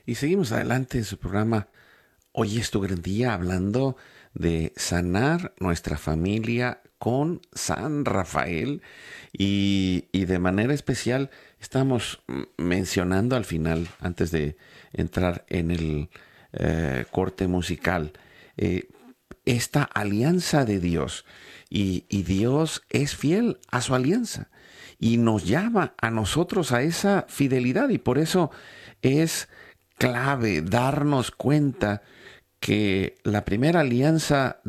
Y seguimos adelante en su programa Hoy es tu gran día, hablando de sanar nuestra familia con San Rafael y de manera especial estamos mencionando al final, antes de entrar en el corte musical, eh, esta alianza de Dios. Y Dios es fiel a su alianza y nos llama a nosotros a esa fidelidad, y por eso es clave darnos cuenta que la primera alianza